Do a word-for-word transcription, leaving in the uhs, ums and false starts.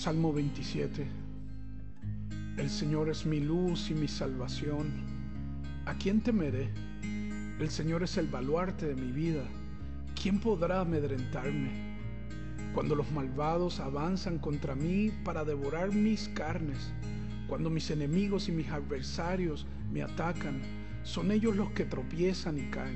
Salmo veintisiete. El Señor es mi luz y mi salvación. ¿A quién temeré? El Señor es el baluarte de mi vida. ¿Quién podrá amedrentarme? Cuando los malvados avanzan contra mí para devorar mis carnes, cuando mis enemigos y mis adversarios me atacan, son ellos los que tropiezan y caen.